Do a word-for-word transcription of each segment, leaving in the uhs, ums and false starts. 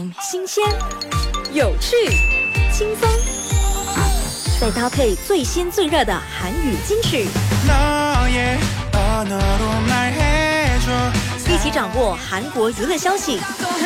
新鲜、有趣、轻松，再搭配最新最热的韩语金曲，一起掌握韩国娱乐消息，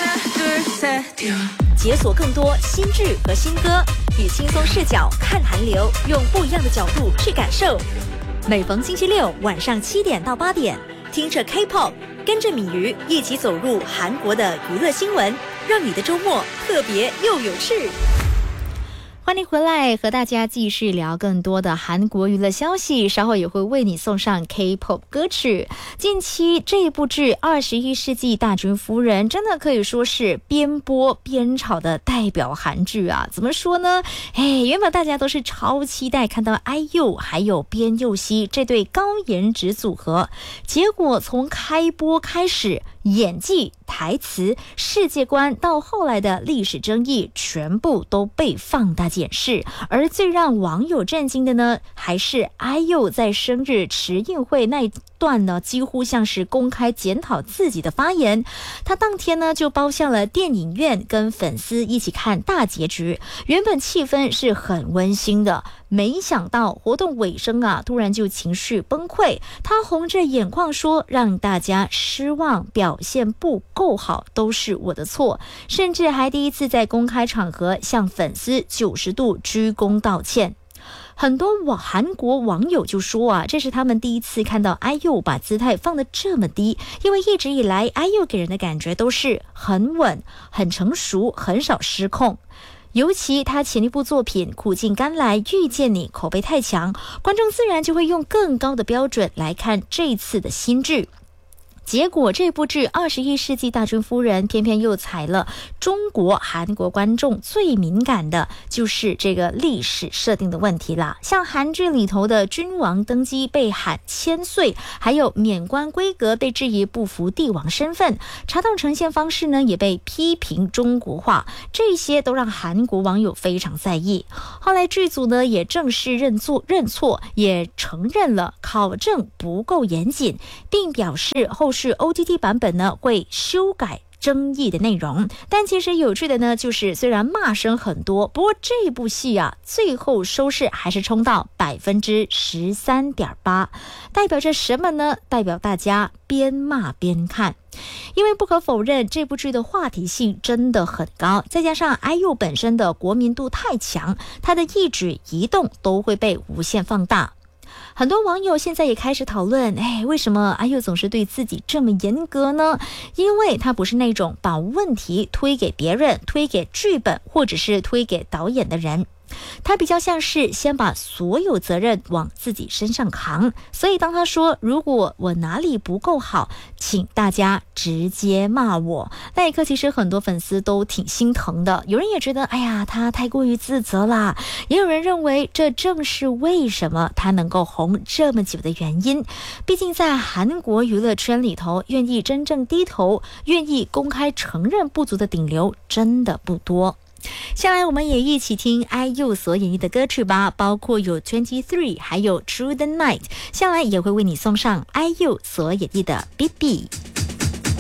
解锁更多新剧和新歌，以轻松视角看韩流，用不一样的角度去感受。每逢星期六晚上七点到八点，听着 K-pop， 跟着米鱼一起走入韩国的娱乐新闻，让你的周末特别又有趣。 欢迎回来，和大家继续聊更多的韩国娱乐消息，稍后也会为你送上 K-pop 歌曲。近期这一部剧《二十一世纪大军夫人》真的可以说是边播边炒的代表韩剧啊！怎么说呢？哎，原本大家都是超期待看到 I U 还有边佑熙这对高颜值组合，结果从开播开始，演技、台词、世界观到后来的历史争议，全部都被放大检视。而最让网友震惊的呢，还是 I U 在生日迟映会那一段呢，几乎像是公开检讨自己的发言。他当天呢就包下了电影院，跟粉丝一起看大结局。原本气氛是很温馨的，没想到活动尾声啊，突然就情绪崩溃。他红着眼眶说：“让大家失望，表现不够好，都是我的错。”甚至还第一次在公开场合向粉丝九十度鞠躬道歉。很多网韩国网友就说啊，这是他们第一次看到 I U 把姿态放得这么低，因为一直以来 I U 给人的感觉都是很稳、很成熟，很少失控。尤其他前一部作品《苦尽甘来遇见你》口碑太强，观众自然就会用更高的标准来看这次的新剧。结果这部剧《二十一世纪大军夫人》偏偏又踩了中国韩国观众最敏感的，就是这个历史设定的问题啦。像韩剧里头的君王登基被喊千岁，还有免官规格被质疑不符帝王身份，茶道呈现方式呢也被批评中国化，这些都让韩国网友非常在意。后来剧组呢也正式认错认错，也承认了考证不够严谨，并表示后是 O T T 版本呢会修改争议的内容。但其实有趣的呢，就是虽然骂声很多，不过这部戏啊最后收视还是冲到百分之十三点八，代表着什么呢？代表大家边骂边看。因为不可否认，这部剧的话题性真的很高，再加上 I U 本身的国民度太强，他的一举一动都会被无限放大。很多网友现在也开始讨论，哎，为什么 I U 总是对自己这么严格呢？因为他不是那种把问题推给别人、推给剧本或者是推给导演的人，他比较像是先把所有责任往自己身上扛。所以当他说如果我哪里不够好，请大家直接骂我，那一刻其实很多粉丝都挺心疼的。有人也觉得哎呀，他太过于自责啦，也有人认为这正是为什么他能够红这么久的原因。毕竟在韩国娱乐圈里头，愿意真正低头、愿意公开承认不足的顶流真的不多。下来我们也一起听 I U 所演绎的歌曲吧，包括有 twenty-three 还有 Through the Night。下来也会为你送上 I U 所演绎的 B B。